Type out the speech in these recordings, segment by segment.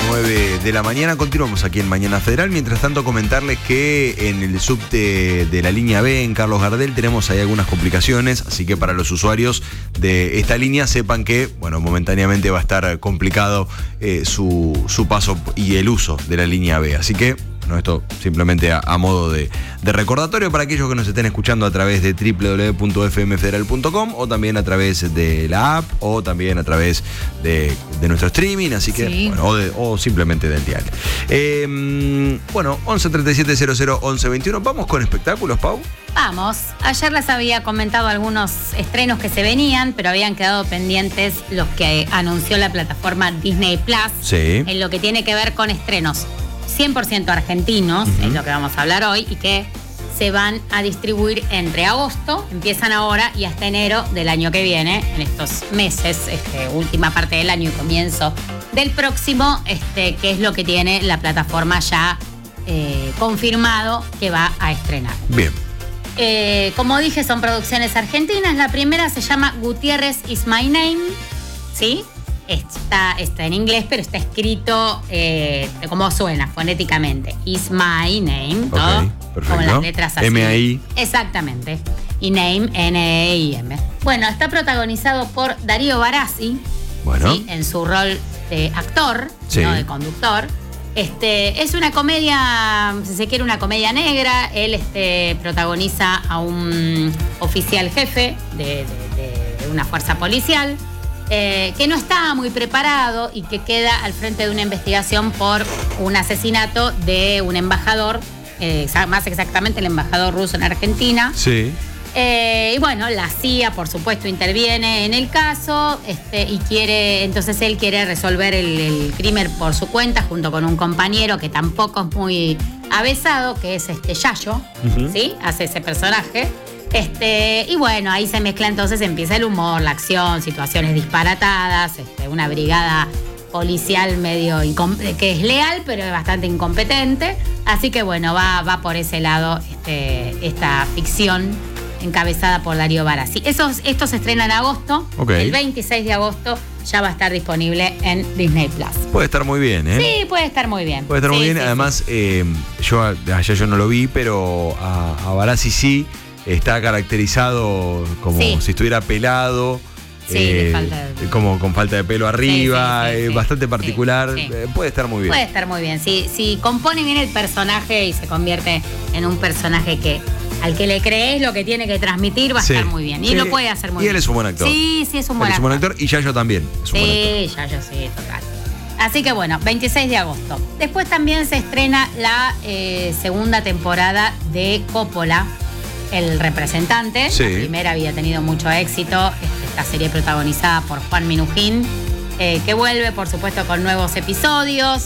9 de la mañana. Continuamos aquí en Mañana Federal. Mientras tanto, comentarles que en el subte de la línea B, en Carlos Gardel, tenemos ahí algunas complicaciones. Así que para los usuarios de esta línea, sepan que, bueno, momentáneamente va a estar complicado su paso y el uso de la línea B. Así que, bueno, esto simplemente a modo de recordatorio para aquellos que nos estén escuchando a través de www.fmfederal.com o también a través de la app o también a través de nuestro streaming, así que, sí. Bueno, o simplemente del dial. Bueno, 11 37 00 11 21. ¿Vamos con espectáculos, Pau? Vamos. Ayer les había comentado algunos estrenos que se venían, pero habían quedado pendientes los que anunció la plataforma Disney Plus. Sí. En lo que tiene que ver con estrenos 100% argentinos, es lo que vamos a hablar hoy, y que se van a distribuir entre agosto, empiezan ahora, y hasta enero del año que viene, en estos meses, última parte del año y comienzo del próximo, que es lo que tiene la plataforma ya confirmado que va a estrenar. Bien. Como dije, son producciones argentinas. La primera se llama Gutiérrez is my name, ¿sí? Está en inglés, pero está escrito como suena, fonéticamente. Is my name, ¿no? Okay, perfecto. Con las letras así. M-A-I. Exactamente. Y name, N-E-I-M. Bueno, está protagonizado por Darío Barassi, bueno, ¿sí? En su rol de actor, sí, no de conductor. Es una comedia, si se quiere, una comedia negra. Él protagoniza a un oficial jefe de una fuerza policial que no está muy preparado y que queda al frente de una investigación por un asesinato de un embajador, más exactamente el embajador ruso en Argentina. Sí. Y bueno, la CIA, por supuesto, interviene en el caso y entonces él quiere resolver el crimen por su cuenta junto con un compañero que tampoco es muy avesado, que es Yayo, ¿sí? Hace ese personaje. Y bueno, ahí se mezcla, entonces empieza el humor, la acción, situaciones disparatadas, una brigada policial medio que es leal, pero es bastante incompetente. Así que bueno, va por ese lado esta ficción encabezada por Darío Barassi. Esto se estrena en agosto. Okay. El 26 de agosto ya va a estar disponible en Disney Plus. Puede estar muy bien, ¿eh? Sí, puede estar muy bien. Puede estar muy bien. Sí, además, yo no lo vi, pero a Barassi sí. Está caracterizado como si estuviera pelado. Sí, como con falta de pelo arriba, sí, bastante particular. Sí. Puede estar muy bien. Puede estar muy bien. Si compone bien el personaje y se convierte en un personaje al que le crees lo que tiene que transmitir, va a estar muy bien. Y lo puede hacer muy bien. Y él es un buen actor. Sí, es un buen actor. Y Yayo también es un buen actor. Yayo sí, total. Así que bueno, 26 de agosto. Después también se estrena la segunda temporada de Coppola, El Representante. Sí. La primera había tenido mucho éxito. Esta serie protagonizada por Juan Minujín, que vuelve, por supuesto, con nuevos episodios.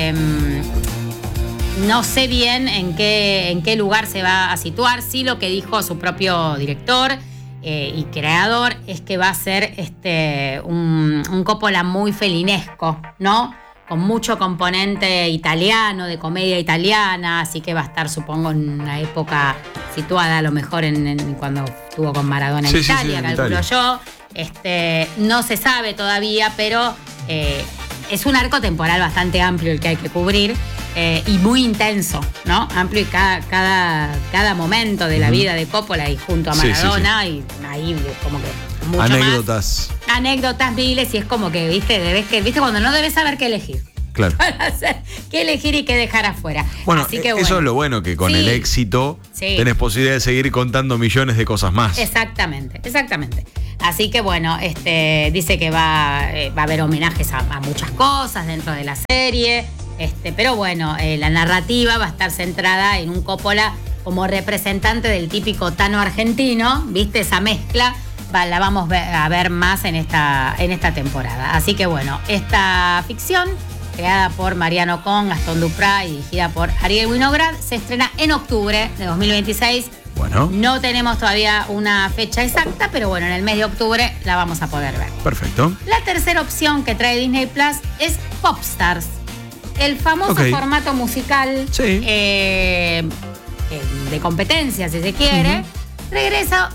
No sé bien en qué lugar se va a situar. Sí, lo que dijo su propio director y creador es que va a ser un Coppola muy felinesco, ¿no? Con mucho componente italiano, de comedia italiana, así que va a estar, supongo, en una época situada a lo mejor cuando estuvo con Maradona en Italia, calculo yo. No se sabe todavía, pero es un arco temporal bastante amplio el que hay que cubrir y muy intenso, ¿no? Amplio y cada momento de la vida de Coppola y junto a Maradona, y ahí como que mucho anécdotas. Más. Anécdotas miles, y es como que, ¿viste cuando no debes saber qué elegir? Claro. Qué elegir y qué dejar afuera. Bueno, así que, eso es lo bueno, que con el éxito tenés posibilidad de seguir contando millones de cosas más. Exactamente. Así que bueno, dice que va a haber homenajes a muchas cosas dentro de la serie. Pero bueno, la narrativa va a estar centrada en un Coppola como representante del típico Tano argentino, ¿viste? Esa mezcla la vamos a ver más en esta temporada. Así que bueno, esta ficción, creada por Mariano Con, Gastón Duprat y dirigida por Ariel Winograd, se estrena en octubre de 2026. Bueno. No tenemos todavía una fecha exacta, pero bueno, en el mes de octubre la vamos a poder ver. Perfecto. La tercera opción que trae Disney Plus es Popstars, el famoso formato musical de competencia, si se quiere. Regresa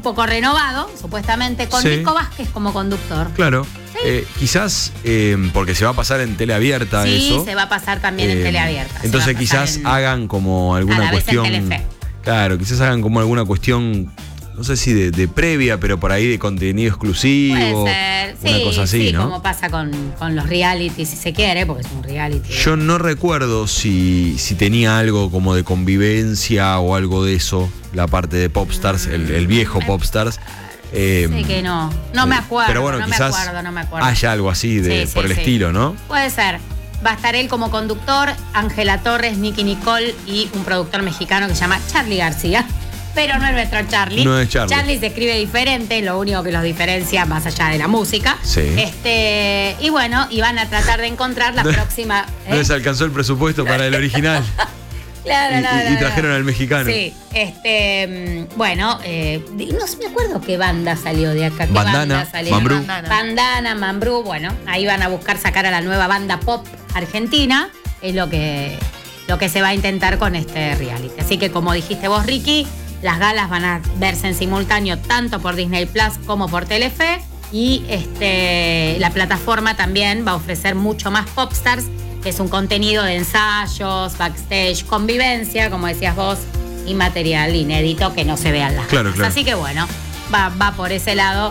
poco renovado, supuestamente, con Nico Vázquez como conductor. Claro. Quizás porque se va a pasar en teleabierta eso. Sí, se va a pasar también en teleabierta. Entonces quizás hagan como alguna cuestión. En Telefe. Claro, quizás hagan como alguna cuestión, no sé si de previa, pero por ahí de contenido exclusivo. Puede ser, una cosa así, ¿no? Como pasa con los reality, si se quiere, porque es un reality. Yo no recuerdo si tenía algo como de convivencia o algo de eso, la parte de Popstars, el viejo Popstars. Sé que no me acuerdo. Pero bueno, no quizás me acuerdo. haya algo así por el estilo, ¿no? Puede ser. Va a estar él como conductor, Ángela Torres, Nicky Nicole y un productor mexicano que se llama Charly García. Pero no es nuestro Charly. No es Charly. Charly se escribe diferente, lo único que los diferencia más allá de la música. Sí. Y bueno, y van a tratar de encontrar la próxima. No les alcanzó el presupuesto para el original. Claro, y trajeron al mexicano. Sí, bueno, no me acuerdo qué banda salió de acá. Bandana, Mambrú. Bandana, Mambrú, bueno, ahí van a buscar sacar a la nueva banda pop argentina, es lo que se va a intentar con este reality. Así que como dijiste vos, Ricky, las galas van a verse en simultáneo tanto por Disney Plus como por Telefe, y la plataforma también va a ofrecer mucho más Popstars, que es un contenido de ensayos, backstage, convivencia, como decías vos, y material inédito que no se vean las Claro. Así que bueno, va por ese lado.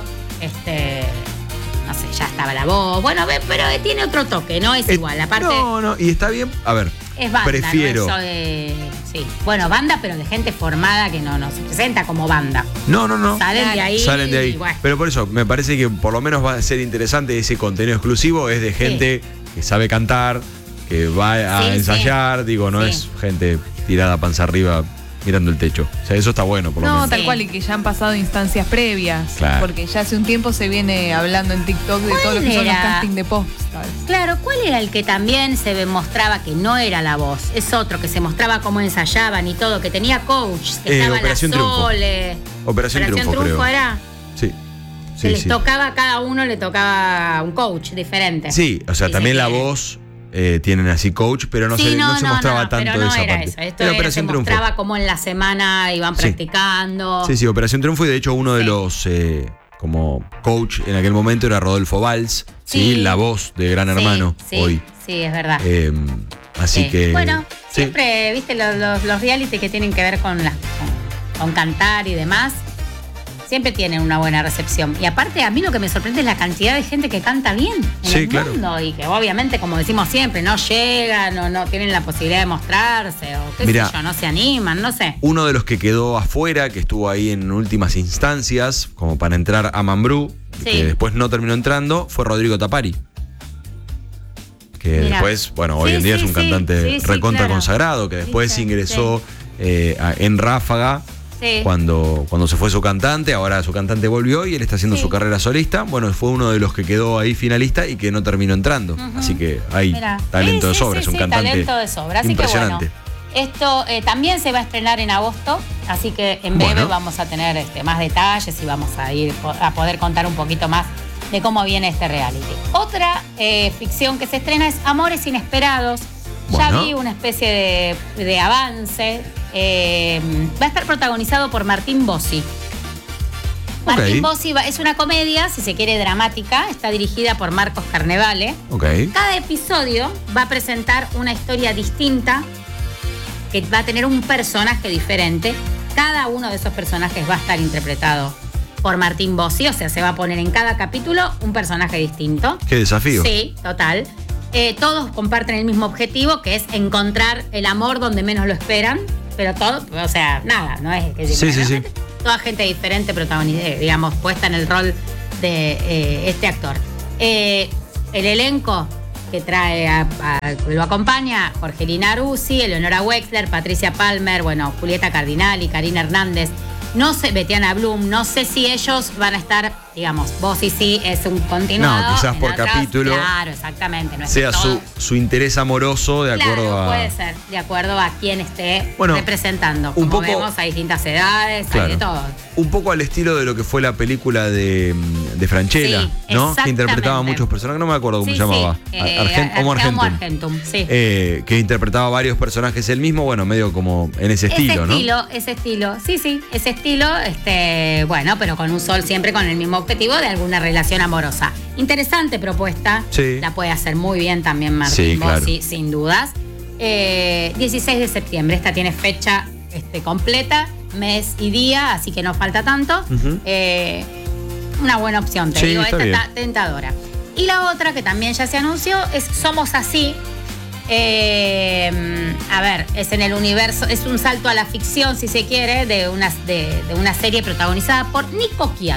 No sé, ya estaba La Voz. Bueno, pero tiene otro toque, no es igual. Aparte, no, y está bien. A ver, es banda, prefiero. ¿no? Sí. Bueno, banda, pero de gente formada que no se presenta como banda. No. Salen de ahí. Salen de ahí. Bueno. Pero por eso, me parece que por lo menos va a ser interesante ese contenido exclusivo. Es de gente que sabe cantar, que va a ensayar. Digo, no es gente tirada panza arriba mirando el techo. O sea, eso está bueno, por lo menos. No, tal cual, y que ya han pasado instancias previas. Claro. Porque ya hace un tiempo se viene hablando en TikTok de todo lo que son los castings de Popstars. Claro, ¿cuál era el que también se mostraba que no era La Voz? Es otro que se mostraba cómo ensayaban y todo, que tenía coach, que estaba Operación la Sole. Operación Triunfo, creo. Era. Sí. Que les tocaba, a cada uno le tocaba un coach diferente. Sí, o sea, también La Voz tienen así coach, pero no se mostraba tanto pero de esa era parte. Eso. Esto se mostraba como en la semana iban practicando. Sí, Operación Triunfo, y de hecho uno de los como coach en aquel momento era Rodolfo Valls, la voz de Gran Hermano hoy. Sí, es verdad. Así que... Bueno, siempre, viste, los reality que tienen que ver con cantar y demás, siempre tienen una buena recepción. Y aparte, a mí lo que me sorprende es la cantidad de gente que canta bien en el mundo, y que obviamente, como decimos siempre, no llegan o no tienen la posibilidad de mostrarse, o qué sé yo, no se animan, no sé. Uno de los que quedó afuera, que estuvo ahí en últimas instancias, como para entrar a Mambrú, que después no terminó entrando, fue Rodrigo Tapari. Que después, bueno, hoy en día es un cantante recontra consagrado, que después ingresó en Ráfaga. Sí. Cuando se fue su cantante, ahora su cantante volvió y él está haciendo su carrera solista. Bueno, fue uno de los que quedó ahí finalista y que no terminó entrando. Así que hay talento de sobra, es un cantante talento de sobra. Así impresionante. Que bueno, esto también se va a estrenar en agosto, así que en breve vamos a tener más detalles y vamos a poder contar un poquito más de cómo viene este reality. Otra ficción que se estrena es Amores Inesperados. Ya vi una especie de avance. Va a estar protagonizado por Martín Bossi. Martín Bossi es una comedia, si se quiere, dramática. Está dirigida por Marcos Carnevale. Cada episodio va a presentar una historia distinta, que va a tener un personaje diferente. Cada uno de esos personajes va a estar interpretado por Martín Bossi. O sea, se va a poner en cada capítulo un personaje distinto. ¡Qué desafío! Sí, total. Todos comparten el mismo objetivo, que es encontrar el amor donde menos lo esperan. Pero todo, o sea, nada, no es que sí. Toda gente diferente, digamos, puesta en el rol de este actor. El elenco que lo acompaña: Jorgelina Aruzzi, Eleonora Wexler, Patricia Palmer, Julieta Cardinali, Karina Hernández, Betiana Blum. No sé si ellos van a estar digamos, vos y sí es un continuado. No, quizás en por otras, capítulo. Claro, exactamente. No es sea que todo- su interés amoroso de acuerdo Claro, a. puede ser, de acuerdo a quién esté Bueno, representando. un Como poco- vemos, hay distintas edades, Claro. hay de todo. Un poco al estilo de lo que fue la película de Francella, Sí, ¿no? Que exactamente. interpretaba a muchos personajes, no me acuerdo cómo Sí, se llamaba. sí, Homo Homo Argentum. Argentum, sí. Que interpretaba varios personajes él mismo, bueno, medio como en ese estilo, ¿no? Ese estilo, sí, ese estilo, bueno, pero con un sol siempre con el mismo objetivo de alguna relación amorosa. Interesante propuesta, Sí. la puede hacer muy bien también Martín Sí, claro. Bossi, sin dudas. 16 de septiembre, esta tiene fecha completa, mes y día, así que no falta tanto. Ujú. Una buena opción, te Sí, digo, está esta bien. está tentadora. Y la otra que también ya se anunció es Somos Así. A ver, es en el universo, es un salto a la ficción, si se quiere, de una serie protagonizada por Nico Quiato.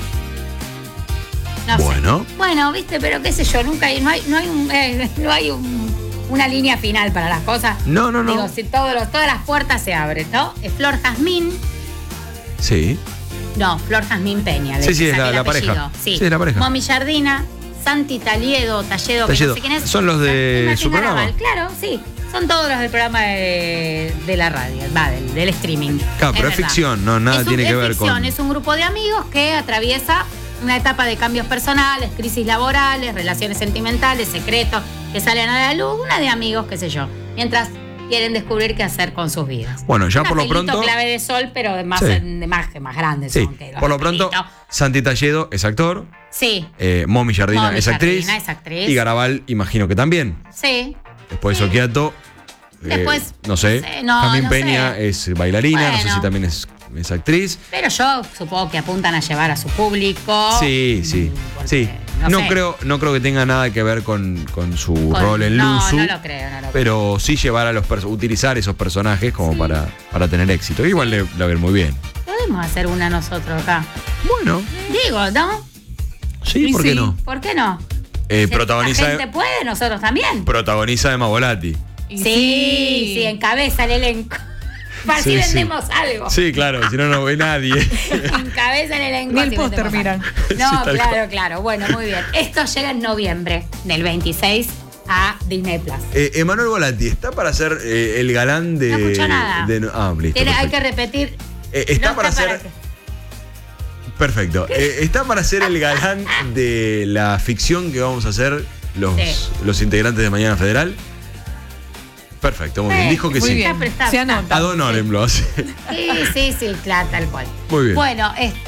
No sé. Bueno, viste, pero qué sé yo, nunca hay, no hay una línea final para las cosas. No. Digo, si todas las puertas se abren, ¿no? Es Flor Jazmín. Sí. No, Flor Jazmín Peña. Sí, es saqué la el pareja. apellido. Sí, Sí, la pareja. Momi Jardina, Santi Talledo, que no sé quién es. Son los de Martín su programa. Garabal, claro, sí. Son todos los del programa de la radio, del streaming. Claro, pero es verdad. ficción, no, nada tiene que ver ficción, con. Es un grupo de amigos que atraviesa una etapa de cambios personales, crisis laborales, relaciones sentimentales, secretos que salen a la luz, una de amigos, qué sé yo, mientras quieren descubrir qué hacer con sus vidas. Bueno, ya Un por lo angelito pronto. clave de sol, pero de más, Sí. más grandes. Sí, son que los por lo pronto, angelitos. Santi Talledo es actor, Sí, Momi Jardina Momi es actriz. Jardina es actriz. Y Garabal, imagino que también. sí. Después Oquiato. Después, no sé. no Jamín sé. Peña es bailarina, no sé Bueno. si también es actriz. Pero yo supongo que apuntan a llevar a su público. Sí. Porque, Sí. no No sé. creo que tenga nada que ver con su rol en Luzu. No lo creo. Pero sí llevar a utilizar esos personajes como para tener éxito. Igual le va a ver muy bien. Podemos hacer una nosotros acá. Bueno, Digo, ¿no? sí, ¿por qué sí. no? ¿Por qué no? Protagoniza, La gente puede, nosotros también. protagoniza Emma Volati. Y Sí, encabeza el elenco. Para si Sí, sí. vendemos algo. Sí, claro, si no, no ve nadie. Encabeza el elenco. Ni el así póster vendemos miran. algo. No, Sí, tal claro. Bueno, muy bien. Esto llega en noviembre del 26 a Disney Plus. Emanuel Volati, ¿está para ser el galán de. No escucho nada. Listo. Hay perfecto. que repetir. Está No para está ser. qué. Perfecto. Está para ser el galán de la ficción que vamos a hacer los integrantes de Mañana Federal. Perfecto, muy bien. Dijo que muy sí. bien. Está, Se está. anota. Ad honorem lo hace. Sí, claro, tal cual. Muy bien. Bueno,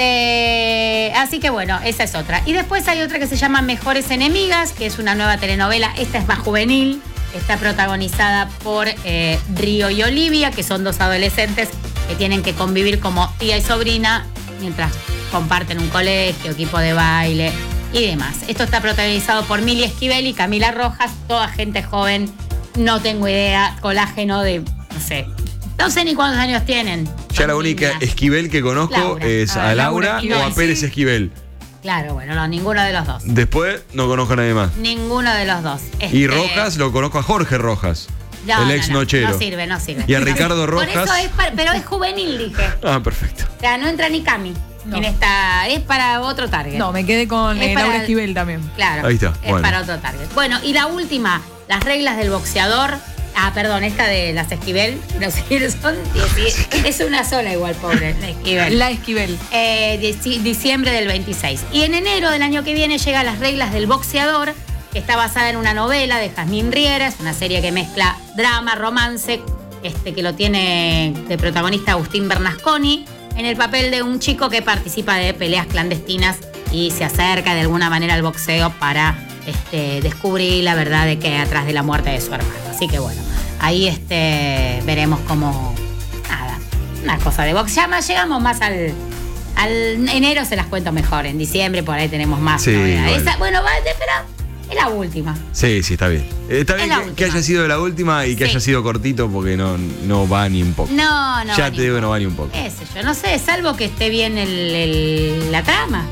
así que bueno, esa es otra. Y después hay otra que se llama Mejores Enemigas, que es una nueva telenovela. Esta es más juvenil. Está protagonizada por Río y Olivia, que son dos adolescentes que tienen que convivir como tía y sobrina mientras comparten un colegio, equipo de baile y demás. Esto está protagonizado por Mili Esquivel y Camila Rojas, toda gente joven. No tengo idea, colágeno de, no sé ni cuántos años tienen. Ya Son la única niñas. Esquivel que conozco Laura. es a Laura Esquivel, o a sí. Pérez Esquivel. Claro, bueno, no, ninguno de los dos. Después no conozco a nadie más. Ninguno de los dos. Y Rojas lo conozco a Jorge Rojas, el ex nochero. No sirve. Y a Ricardo Por Rojas. eso pero es juvenil, dije. Ah, perfecto. O sea, no entra ni Cami. No. En esta, es para otro target. No, me quedé con Es para- Laura Esquivel también. Claro. Ahí está, Es bueno. para otro target. Bueno, y la última, las reglas del boxeador. Ah, perdón, esta de las Esquivel. No sé quiénes son. Es una sola igual, pobre. La Esquivel. La Esquivel. Diciembre del 26. Y en enero del año que viene llega Las reglas del boxeador, que está basada en una novela de Jazmín Riera. Es una serie que mezcla drama, romance, que lo tiene de protagonista Agustín Bernasconi, en el papel de un chico que participa de peleas clandestinas y se acerca de alguna manera al boxeo para descubrir la verdad de que hay atrás de la muerte de su hermano. Así que bueno, ahí veremos cómo, nada, una cosa de box. Llegamos más al enero, se las cuento mejor. En diciembre por ahí tenemos más Sí, novedades. bueno. Pero es la última. Sí, está bien. Está bien la que última. haya sido la última y que Sí. haya sido cortito porque no va ni un poco. No. Ya va te ni digo que un no va ni un poco. poco. Qué sé yo, no sé, salvo que esté bien la trama.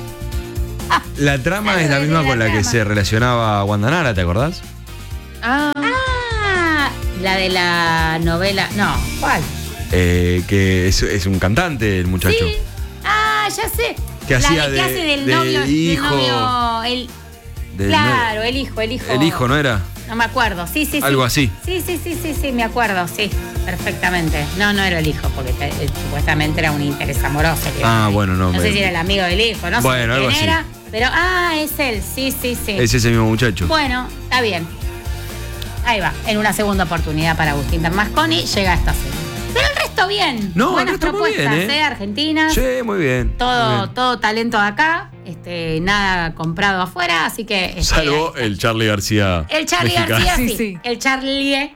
La trama es la misma con la que trama. se relacionaba Wanda Nara, ¿te acordás? Ah, Ah, la de la novela. No, ¿cuál? Que es un cantante el muchacho. Sí. Ah, ya sé. Que La hacía que hace del de novio, hijo. Claro, el hijo. El hijo, ¿no era? No me acuerdo, sí. Algo así. Sí, me acuerdo, sí, perfectamente. No era el hijo, porque supuestamente era un interés amoroso. Bueno, no. No sé si era el amigo del hijo, no sé algo quién era. así. Pero, es él, sí. Es ese mismo muchacho. Bueno, está bien. Ahí va, en una segunda oportunidad para Agustín Bernasconi, llega a esta serie. Pero el resto bien. No, buenas el resto propuestas, muy bien, argentinas. Sí, muy bien. Todo talento de acá, nada comprado afuera, así que. Salvo el Charlie García. El Charlie mexicano. García, sí. El Charlie.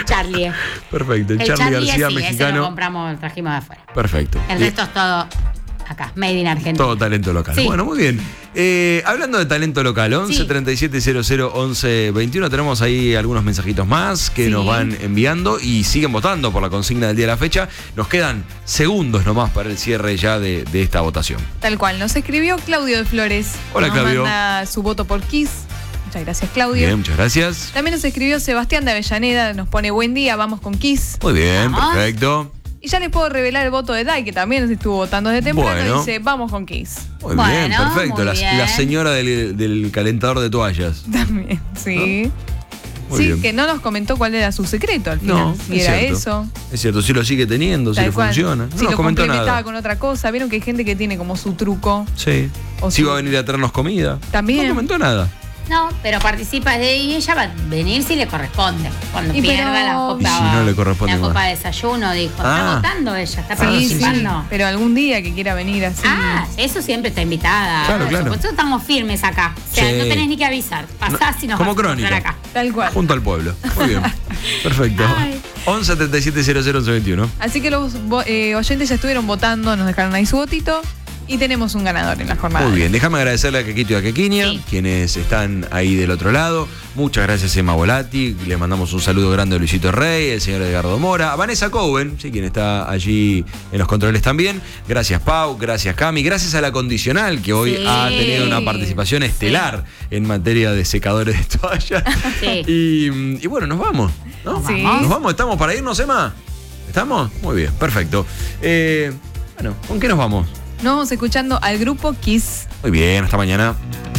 Perfecto, el Charlie García sí, mexicano. Ese lo compramos, trajimos de afuera. Perfecto. El resto es todo acá, made in Argentina. Todo talento local. Sí. Bueno, muy bien. Hablando de talento local, 11 37 00 11 21, tenemos ahí algunos mensajitos más que nos van enviando y siguen votando por la consigna del día de la fecha. Nos quedan segundos nomás para el cierre ya de esta votación. Tal cual, nos escribió Claudio de Flores. Hola, Claudio. Nos manda su voto por Kiss. Muchas gracias, Claudio. Bien, muchas gracias. También nos escribió Sebastián de Avellaneda, nos pone buen día, vamos con Kiss. Muy bien, ¿Vamos? perfecto. Y ya les puedo revelar el voto de Dai, que también se estuvo votando desde temprano. Bueno. Dice, vamos con Kiss. Muy bien, perfecto. Muy bien. La señora del calentador de toallas. También, sí. Muy Sí, bien. que no nos comentó cuál era su secreto al final. No, si es era cierto. eso. Es cierto, si lo sigue teniendo, si Tal le cual. funciona. No Si nos lo comentó complementaba nada. con otra cosa. Vieron que hay gente que tiene como su truco. Sí. O Si su- va a venir a traernos comida. También. No comentó nada. No, pero participa y ella va a venir si le corresponde. Cuando Y pierda pero- la copa. Y si no le corresponde la copa más. de desayuno, dijo. Ah. Está votando ella, está Sí, participando. pero algún día que quiera venir así. Eso siempre está invitada. Claro, claro. Por eso estamos firmes acá. O sea, Sí. no tenés ni que avisar. Pasás y nos Como vas a encontrar crónica. acá. Tal cual. Junto al pueblo. Muy bien. Perfecto. Ay. 11 37 00 11 21. Así que los oyentes ya estuvieron votando, nos dejaron ahí su votito. Y tenemos un ganador en la jornada. Muy bien, déjame agradecerle a Quequito y a Quequinia, Sí. quienes están ahí del otro lado. Muchas gracias a Emma Volati, le mandamos un saludo grande a Luisito Rey, el señor Edgardo Mora, a Vanessa Cowen, sí, quien está allí en los controles también. Gracias Pau, gracias Cami, gracias a la Condicional, que hoy Sí. ha tenido una participación estelar en materia de secadores de toalla. Sí. Y bueno, nos vamos, ¿no? Sí. Nos vamos, ¿estamos para irnos, Emma? ¿Estamos? Muy bien, perfecto. Bueno, ¿con qué nos vamos? Nos vamos escuchando al grupo Kiss. Muy bien, hasta mañana.